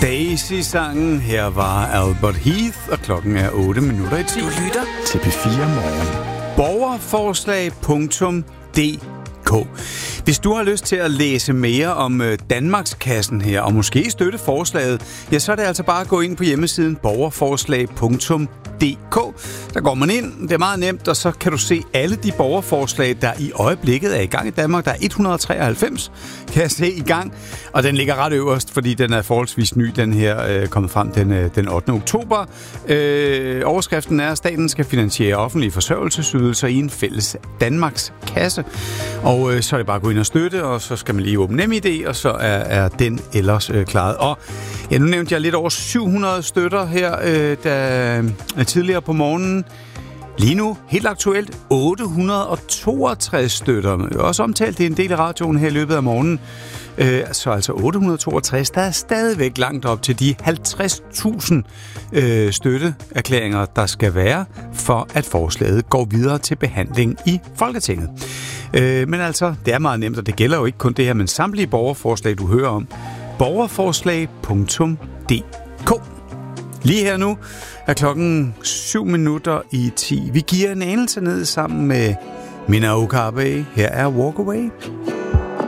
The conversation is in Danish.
Daisy-sangen. Her var Albert Heath, og klokken er 8:10. Du lytter til P4 Morgen. Borgerforslag.dk. Hvis du har lyst til at læse mere om Danmarkskassen her, og måske støtte forslaget, ja, så er det altså bare at gå ind på hjemmesiden borgerforslag.dk. Der går man ind, det er meget nemt, og så kan du se alle de borgerforslag, der i øjeblikket er i gang i Danmark. Der er 193, kan jeg se, i gang, og den ligger ret øverst, fordi den er forholdsvis ny, den her kommet frem den 8. oktober. Overskriften er, at staten skal finansiere offentlige forsørgelsesydelser i en fælles Danmarks kasse, og så er det bare at gå ind og støtte, og så skal man lige åbne NemID, og så er den ellers klaret. Og ja, nu nævnte jeg lidt over 700 støtter her, tidligere på morgenen. Lige nu, helt aktuelt, 862 støtter. Jeg har også omtalt det en del af radioen her i løbet af morgenen. Så altså 862, der er stadigvæk langt op til de 50.000 støtteerklæringer, der skal være, for at forslaget går videre til behandling i Folketinget. Men altså, det er meget nemt, og det gælder jo ikke kun det her, men samtlige borgerforslag, du hører om. Borgerforslag.dk. Lige her nu er klokken 7:10. Vi giver en anelse ned sammen med Mina Okabe. Her er Walk Away.